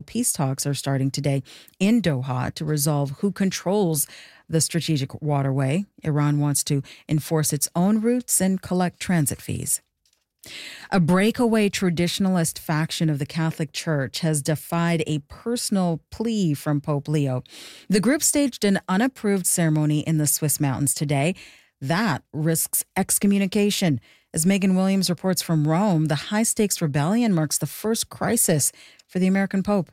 peace talks are starting today in Doha to resolve who controls the strategic waterway. Iran wants to enforce its own routes and collect transit fees. A breakaway traditionalist faction of the Catholic Church has defied a personal plea from Pope Leo. The group staged an unapproved ceremony in the Swiss mountains today. That risks excommunication. As Megan Williams reports from Rome, the high-stakes rebellion marks the first crisis for the American Pope.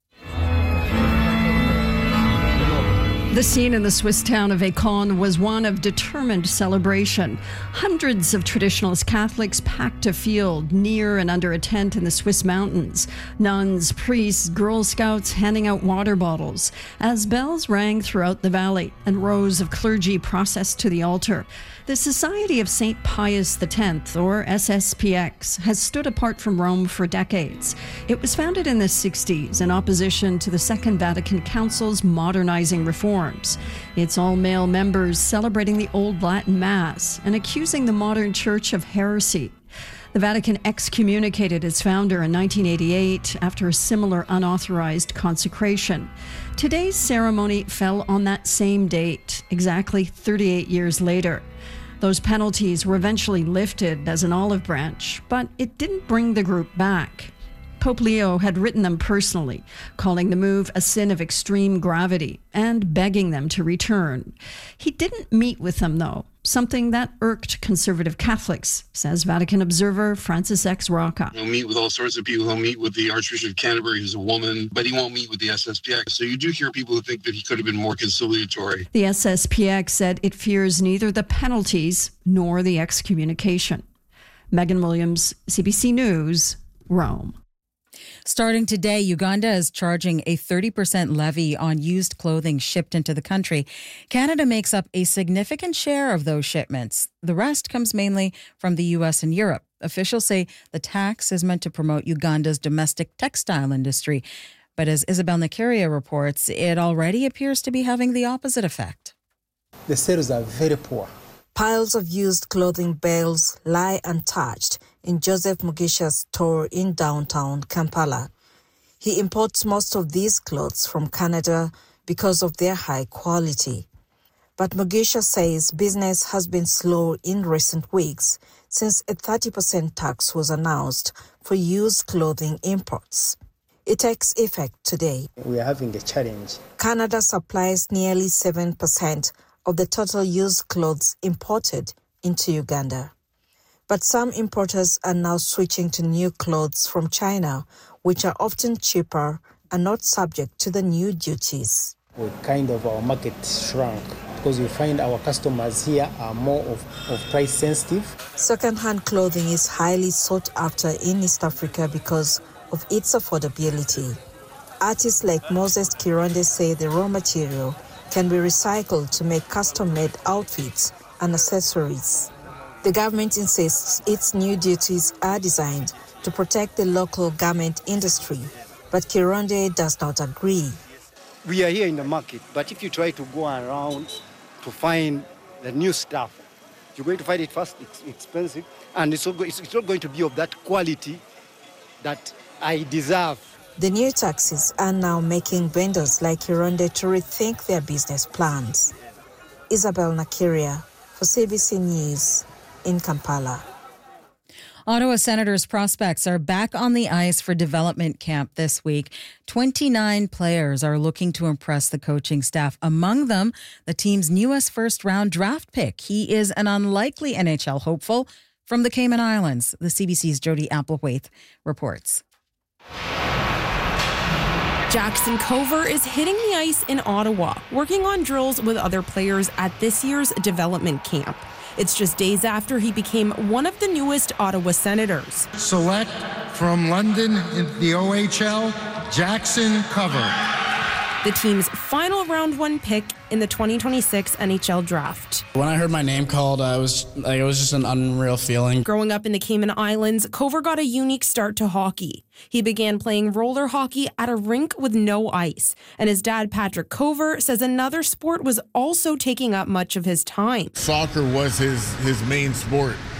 The scene in the Swiss town of Écon was one of determined celebration. Hundreds of traditionalist Catholics packed a field near and under a tent in the Swiss mountains. Nuns, priests, Girl Scouts handing out water bottles as bells rang throughout the valley and rows of clergy processed to the altar. The Society of St. Pius X, or SSPX, has stood apart from Rome for decades. It was founded in the 60s in opposition to the Second Vatican Council's modernizing reforms. It's all-male members celebrating the Old Latin Mass and accusing the modern church of heresy. The Vatican excommunicated its founder in 1988 after a similar unauthorized consecration. Today's ceremony fell on that same date, exactly 38 years later. Those penalties were eventually lifted as an olive branch, but it didn't bring the group back. Pope Leo had written them personally, calling the move a sin of extreme gravity and begging them to return. He didn't meet with them, though, something that irked conservative Catholics, says Vatican observer Francis X. Rocca. He'll meet with all sorts of people. He'll meet with the Archbishop of Canterbury, who's a woman, but he won't meet with the SSPX. So you do hear people who think that he could have been more conciliatory. The SSPX said it fears neither the penalties nor the excommunication. Megan Williams, CBC News, Rome. Starting today, Uganda is charging a 30% levy on used clothing shipped into the country. Canada makes up a significant share of those shipments. The rest comes mainly from the U.S. and Europe. Officials say the tax is meant to promote Uganda's domestic textile industry. But as Isabel Nakaria reports, it already appears to be having the opposite effect. The sales are very poor. Piles of used clothing bales lie untouched in Joseph Mugisha's store in downtown Kampala. He imports most of these clothes from Canada because of their high quality. But Mugisha says business has been slow in recent weeks since a 30% tax was announced for used clothing imports. It takes effect today. We are having a challenge. Canada supplies nearly 7% of the total used clothes imported into Uganda. But some importers are now switching to new clothes from China, which are often cheaper and not subject to the new duties. Our market shrunk because we find our customers here are more of price sensitive. Second-hand clothing is highly sought after in East Africa because of its affordability. Artists like Moses Kironde say the raw material can be recycled to make custom-made outfits and accessories. The government insists its new duties are designed to protect the local garment industry, but Kironde does not agree. We are here in the market, but if you try to go around to find the new stuff, you're going to find it first expensive, and it's not going to be of that quality that I deserve. The new taxes are now making vendors like Kironde to rethink their business plans. Isabel Nakaria for CBC News in Kampala. Ottawa Senators prospects are back on the ice for development camp this week. 29 players are looking to impress the coaching staff. Among them, the team's newest first-round draft pick. He is an unlikely NHL hopeful from the Cayman Islands. The CBC's Jody Applethwaite reports. Jackson Cover is hitting the ice in Ottawa, working on drills with other players at this year's development camp. It's just days after he became one of the newest Ottawa Senators. Select from London in the OHL, Jackson Cover. The team's final round one pick in the 2026 NHL draft. When I heard my name called, it was just an unreal feeling. Growing up in the Cayman Islands, Cover got a unique start to hockey. He began playing roller hockey at a rink with no ice. And his dad, Patrick Cover, says another sport was also taking up much of his time. Soccer was his main sport.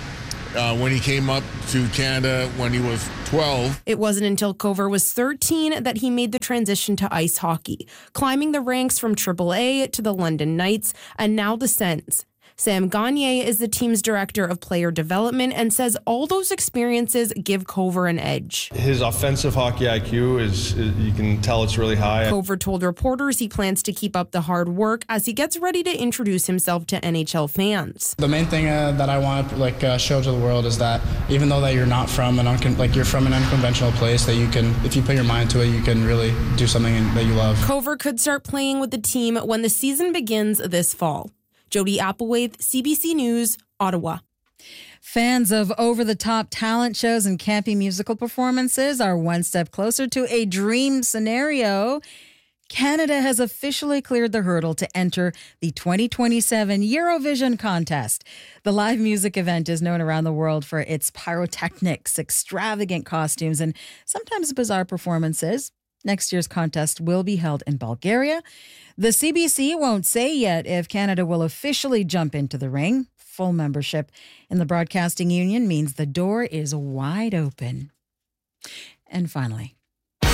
when he came up to Canada when he was 12. It wasn't until Cover was 13 that he made the transition to ice hockey, climbing the ranks from AAA to the London Knights and now the Sens. Sam Gagner is the team's director of player development and says all those experiences give Cover an edge. His offensive hockey IQ is you can tell it's really high. Cover told reporters he plans to keep up the hard work as he gets ready to introduce himself to NHL fans. The main thing that I want to show to the world is that even though that you're not from you're from an unconventional place, that you can, if you put your mind to it, you can really do something that you love. Cover could start playing with the team when the season begins this fall. Jody Applewhite, CBC News, Ottawa. Fans of over-the-top talent shows and campy musical performances are one step closer to a dream scenario. Canada has officially cleared the hurdle to enter the 2027 Eurovision contest. The live music event is known around the world for its pyrotechnics, extravagant costumes, and sometimes bizarre performances. Next year's contest will be held in Bulgaria. The CBC won't say yet if Canada will officially jump into the ring. Full membership in the Broadcasting Union means the door is wide open. And finally, Young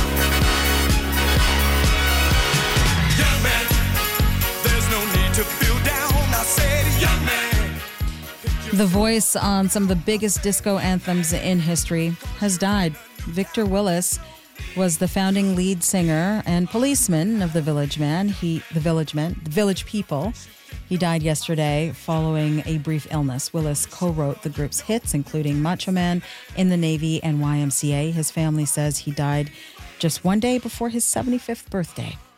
man, there's no need to feel down. I said, young man. the voice on some of the biggest disco anthems in history has died. Victor Willis was the founding lead singer and policeman of the Village People. He died yesterday following a brief illness. Willis co-wrote the group's hits, including Macho Man, In the Navy, and YMCA. His family says he died just one day before his 75th birthday.